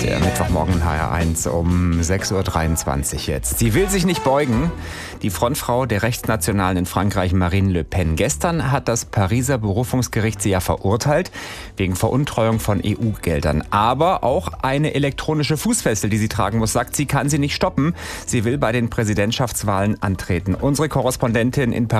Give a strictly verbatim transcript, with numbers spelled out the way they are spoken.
Der Mittwochmorgen H R eins um sechs Uhr dreiundzwanzig jetzt. Sie will sich nicht beugen. Die Frontfrau der Rechtsnationalen in Frankreich, Marine Le Pen. Gestern hat das Pariser Berufungsgericht sie ja verurteilt, wegen Veruntreuung von E U-Geldern. Aber auch eine elektronische Fußfessel, die sie tragen muss, sagt sie, kann sie nicht stoppen. Sie will bei den Präsidentschaftswahlen antreten. Unsere Korrespondentin in Paris